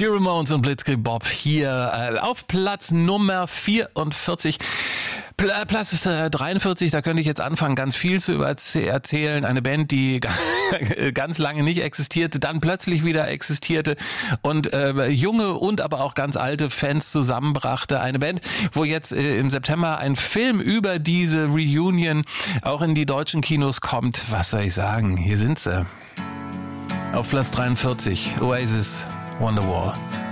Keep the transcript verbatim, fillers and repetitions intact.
Die Ramones und Blitzkrieg Bob hier äh, auf Platz Nummer vierundvierzig. Pl- Platz dreiundvierzig, da könnte ich jetzt anfangen, ganz viel zu erzählen. Eine Band, die ganz lange nicht existierte, dann plötzlich wieder existierte und äh, junge und aber auch ganz alte Fans zusammenbrachte. Eine Band, wo jetzt äh, im September ein Film über diese Reunion auch in die deutschen Kinos kommt. Was soll ich sagen? Hier sind sie. Auf Platz dreiundvierzig, Oasis, Wonderwall.